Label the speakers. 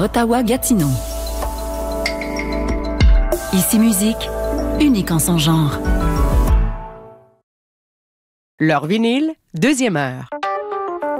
Speaker 1: à Ottawa-Gatineau. Ici Musique, unique en son genre.
Speaker 2: Leur vinyle, deuxième heure.